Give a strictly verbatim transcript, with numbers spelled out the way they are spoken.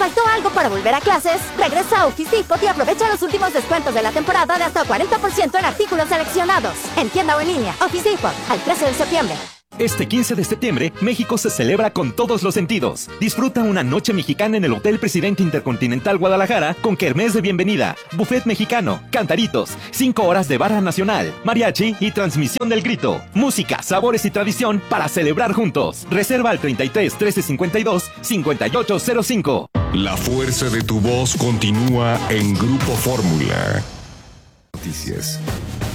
faltó algo para volver a clases? Regresa a Office Depot y aprovecha los últimos descuentos de la temporada de hasta cuarenta por ciento en artículos seleccionados. En tienda o en línea. Office Depot, al trece de septiembre. Este quince de septiembre, México se celebra con todos los sentidos. Disfruta una noche mexicana en el Hotel Presidente Intercontinental Guadalajara con kermés de bienvenida, buffet mexicano, cantaritos, cinco horas de barra nacional, mariachi y transmisión del grito. Música, sabores y tradición para celebrar juntos. Reserva al treinta y tres, trece cincuenta y dos, cincuenta y ocho cero cinco. La fuerza de tu voz continúa en Grupo Fórmula. Noticias.